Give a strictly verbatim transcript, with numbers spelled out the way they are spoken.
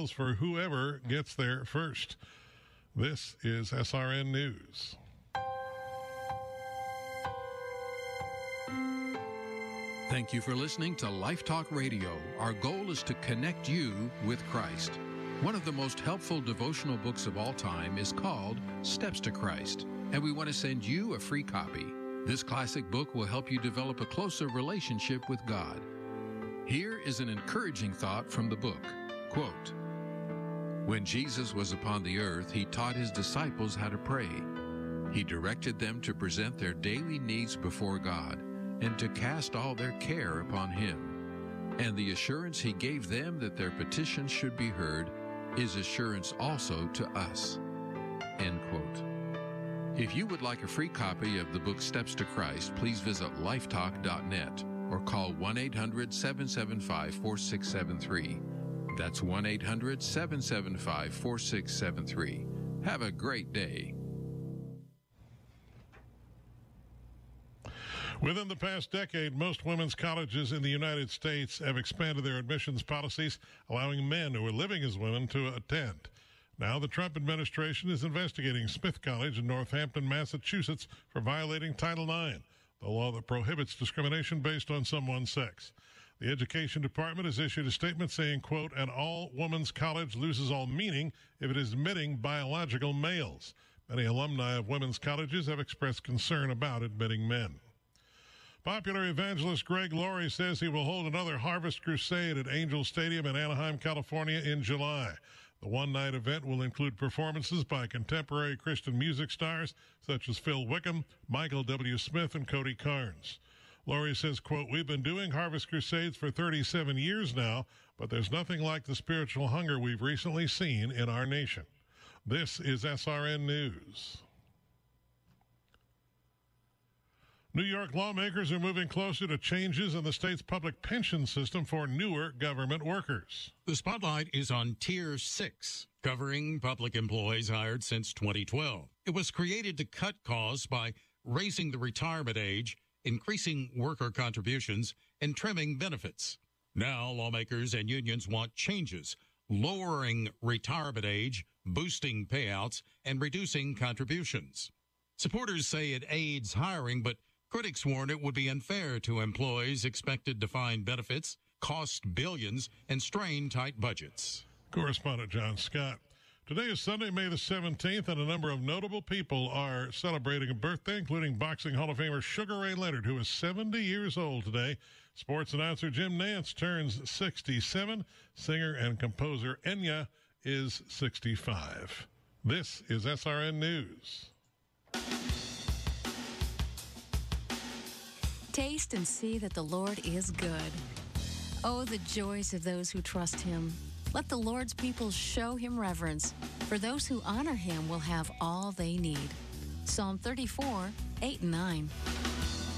meals for whoever gets there first. This is S R N News. Thank you for listening to Life Talk Radio. Our goal is to connect you with Christ. One of the most helpful devotional books of all time is called Steps to Christ, and we want to send you a free copy. This classic book will help you develop a closer relationship with God. Here is an encouraging thought from the book. Quote, "When Jesus was upon the earth, he taught his disciples how to pray. He directed them to present their daily needs before God and to cast all their care upon him. And the assurance he gave them that their petitions should be heard is assurance also to us." End quote. If you would like a free copy of the book Steps to Christ, please visit lifetalk dot net or call one eight hundred, seven seven five, four six seven three. That's one eight hundred, seven seven five, four six seven three. Have a great day. Within the past decade, most women's colleges in the United States have expanded their admissions policies, allowing men who are living as women to attend. Now, the Trump administration is investigating Smith College in Northampton, Massachusetts, for violating Title nine, the law that prohibits discrimination based on someone's sex. The Education Department has issued a statement saying, quote, "An all-women's college loses all meaning if it is admitting biological males." Many alumni of women's colleges have expressed concern about admitting men. Popular evangelist Greg Laurie says he will hold another Harvest Crusade at Angel Stadium in Anaheim, California in July. The one-night event will include performances by contemporary Christian music stars such as Phil Wickham, Michael W. Smith, and Cody Carnes. Laurie says, quote, "We've been doing Harvest Crusades for thirty-seven years now, but there's nothing like the spiritual hunger we've recently seen in our nation." This is S R N News. New York lawmakers are moving closer to changes in the state's public pension system for newer government workers. The spotlight is on Tier six, covering public employees hired since twenty twelve. It was created to cut costs by raising the retirement age, increasing worker contributions, and trimming benefits. Now, lawmakers and unions want changes, lowering retirement age, boosting payouts, and reducing contributions. Supporters say it aids hiring, but critics warn it would be unfair to employees expected to find benefits, cost billions, and strain tight budgets. Correspondent John Scott. Today is Sunday, May the seventeenth, and a number of notable people are celebrating a birthday, including boxing Hall of Famer Sugar Ray Leonard, who is seventy years old today. Sports announcer Jim Nantz turns sixty-seven. Singer and composer Enya is sixty-five. This is S R N News. Taste and see that the Lord is good. Oh, the joys of those who trust him. Let the Lord's people show him reverence, for those who honor him will have all they need. Psalm thirty-four, eight and nine.